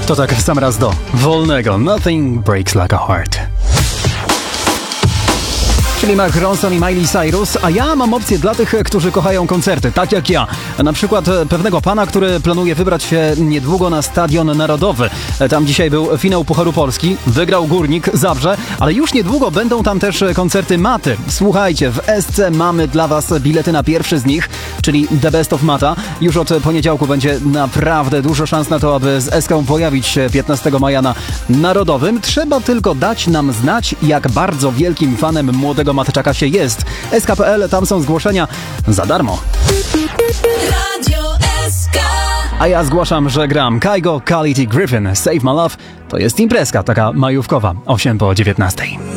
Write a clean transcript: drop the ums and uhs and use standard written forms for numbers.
To tak w sam raz do wolnego. Nothing breaks like a heart. Czyli Mark Ronson i Miley Cyrus, a ja mam opcję dla tych, którzy kochają koncerty, tak jak ja. Na przykład pewnego pana, który planuje wybrać się niedługo na Stadion Narodowy. Tam dzisiaj był finał Pucharu Polski, wygrał Górnik Zabrze, ale już niedługo będą tam też koncerty Maty. Słuchajcie, w SC mamy dla was bilety na pierwszy z nich, czyli The Best of Mata. Już od poniedziałku będzie naprawdę dużo szans na to, aby z SK pojawić się 15 maja na Narodowym. Trzeba tylko dać nam znać, jak bardzo wielkim fanem młodego Matczaka się jest. SK.pl, tam są zgłoszenia za darmo. Radio SK. A ja zgłaszam, że gram Kygo, Quality Griffin, Save My Love. To jest imprezka taka majówkowa, 8 po 19.